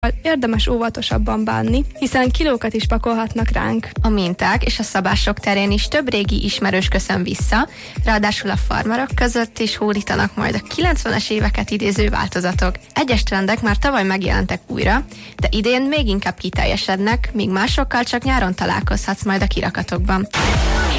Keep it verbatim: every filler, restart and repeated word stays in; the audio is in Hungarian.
Érdemes óvatosabban bánni, hiszen kilókat is pakolhatnak ránk. A minták és a szabások terén is több régi ismerős köszön vissza, ráadásul a farmerok között is hódítanak majd a kilencvenes éveket idéző változatok. Egyes trendek már tavaly megjelentek újra, de idén még inkább kiteljesednek, míg másokkal csak nyáron találkozhatsz majd a kirakatokban.